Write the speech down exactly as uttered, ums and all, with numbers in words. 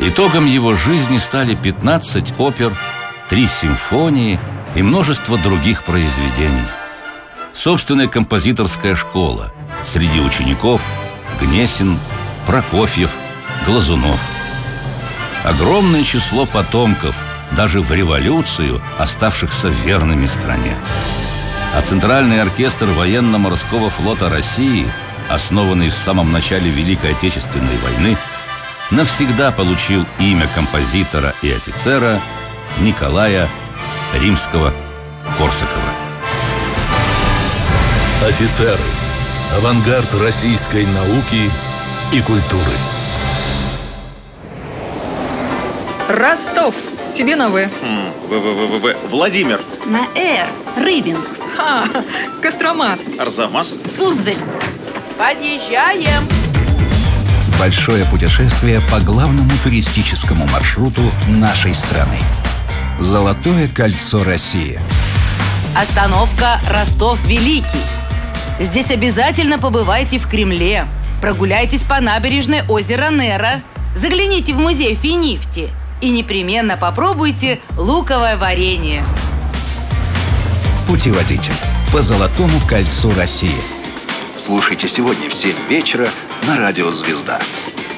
Итогом его жизни стали пятнадцать опер, три симфонии и множество других произведений. Собственная композиторская школа. Среди учеников Гнесин, Прокофьев, Глазунов. Огромное число потомков, даже в революцию оставшихся верными стране. А Центральный оркестр военно-морского флота России, основанный в самом начале Великой Отечественной войны, навсегда получил имя композитора и офицера Николая Римского-Корсакова. Офицеры. Авангард российской науки и культуры. Ростов. Тебе на В. В-В-В-В. Владимир. На Р. Рыбинск. А, Кострома. Арзамас. Суздаль. Подъезжаем. Большое путешествие по главному туристическому маршруту нашей страны. Золотое кольцо России. Остановка Ростов-Великий. Здесь обязательно побывайте в Кремле. Прогуляйтесь по набережной озера Нера. Загляните в музей Финифти. И непременно попробуйте луковое варенье. Путеводитель по Золотому кольцу России. Слушайте сегодня в семь вечера на радио «Звезда».